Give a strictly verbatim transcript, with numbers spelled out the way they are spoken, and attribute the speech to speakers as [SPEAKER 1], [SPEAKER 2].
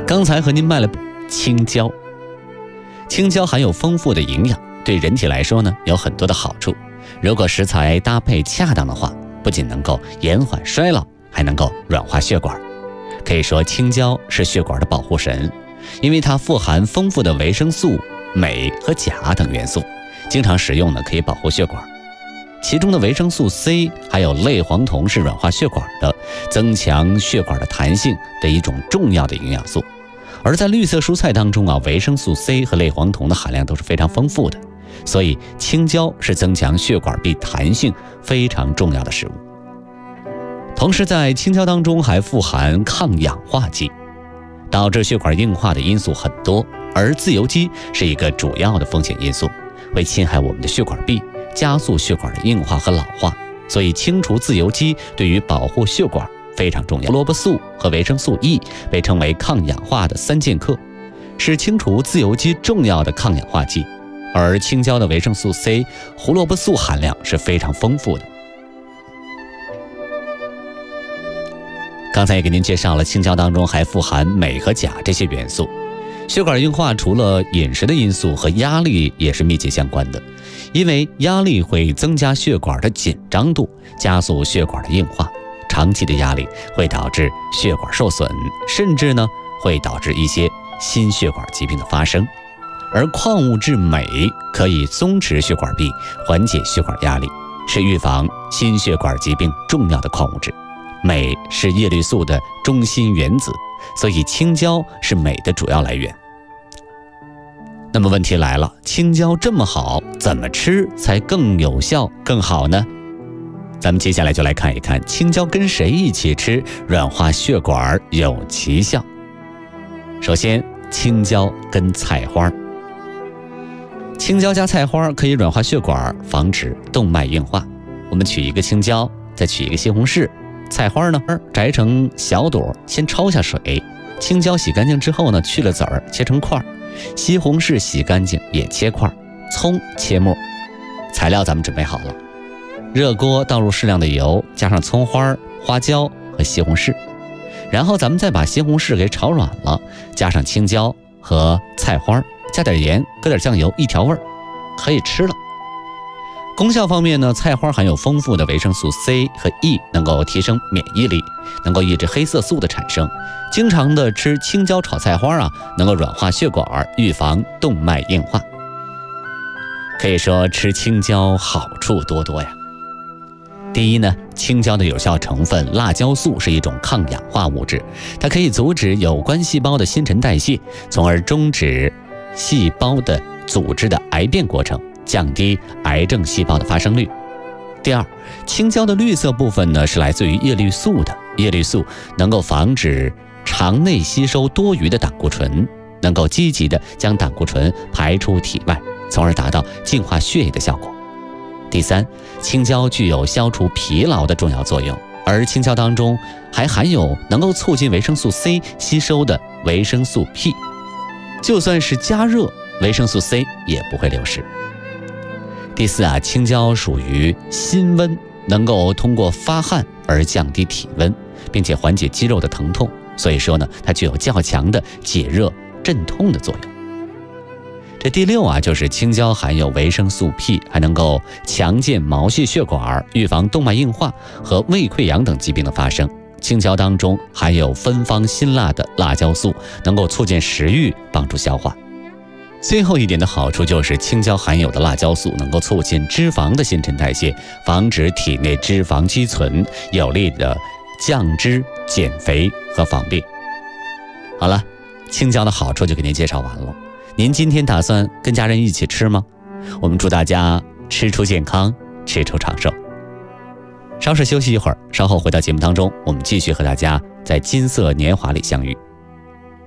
[SPEAKER 1] 刚才和您卖了青椒，青椒含有丰富的营养，对人体来说呢有很多的好处。如果食材搭配恰当的话，不仅能够延缓衰老，还能够软化血管。可以说青椒是血管的保护神，因为它富含丰富的维生素、镁和钾等元素，经常食用呢可以保护血管。其中的维生素 C 还有类黄酮是软化血管的、增强血管的弹性的一种重要的营养素。而在绿色蔬菜当中啊，维生素 C 和类黄酮的含量都是非常丰富的，所以青椒是增强血管壁弹性非常重要的食物。同时在青椒当中还富含抗氧化剂，导致血管硬化的因素很多，而自由基是一个主要的风险因素，会侵害我们的血管壁，加速血管的硬化和老化，所以清除自由基对于保护血管非常重要。胡萝卜素和维生素 E 被称为抗氧化的三剑客，是清除自由基重要的抗氧化剂。而青椒的维生素 C、胡萝卜素含量是非常丰富的。刚才也给您介绍了，青椒当中还富含镁和钾这些元素。血管硬化除了饮食的因素，和压力也是密切相关的，因为压力会增加血管的紧张度，加速血管的硬化。长期的压力会导致血管受损，甚至呢会导致一些心血管疾病的发生。而矿物质镁可以松弛血管壁，缓解血管压力，是预防心血管疾病重要的矿物质。镁是叶绿素的中心原子，所以青椒是镁的主要来源。那么问题来了，青椒这么好，怎么吃才更有效更好呢？咱们接下来就来看一看青椒跟谁一起吃软化血管有奇效。首先，青椒跟菜花。青椒加菜花可以软化血管，防止动脉硬化。我们取一个青椒，再取一个西红柿，菜花呢摘成小朵，先焯下水。青椒洗干净之后呢，去了籽儿，切成块。西红柿洗干净也切块，葱切末。材料咱们准备好了，热锅倒入适量的油，加上葱花、花椒和西红柿，然后咱们再把西红柿给炒软了，加上青椒和菜花，加点盐，搁点酱油一调味儿，可以吃了。功效方面呢，菜花含有丰富的维生素 C 和 E， 能够提升免疫力，能够抑制黑色素的产生。经常的吃青椒炒菜花啊，能够软化血管，预防动脉硬化。可以说吃青椒好处多多呀。第一呢，青椒的有效成分辣椒素是一种抗氧化物质，它可以阻止有关细胞的新陈代谢，从而终止细胞的组织的癌变过程，降低癌症细胞的发生率。第二，青椒的绿色部分呢是来自于叶绿素的，叶绿素能够防止肠内吸收多余的胆固醇，能够积极的将胆固醇排出体外，从而达到净化血液的效果。第三，青椒具有消除疲劳的重要作用，而青椒当中还含有能够促进维生素 C 吸收的维生素 P， 就算是加热，维生素 C 也不会流失。第四啊，青椒属于辛温，能够通过发汗而降低体温，并且缓解肌肉的疼痛，所以说呢，它具有较强的解热镇痛的作用。这第六啊，就是青椒含有维生素 P， 还能够强健毛细血管，预防动脉硬化和胃溃疡等疾病的发生。青椒当中含有芬芳辛辣的辣椒素，能够促进食欲，帮助消化。最后一点的好处就是青椒含有的辣椒素能够促进脂肪的新陈代谢，防止体内脂肪积存，有利的降脂、减肥和防病。好了，青椒的好处就给您介绍完了。您今天打算跟家人一起吃吗？我们祝大家吃出健康，吃出长寿。稍事休息一会儿，稍后回到节目当中，我们继续和大家在金色年华里相遇。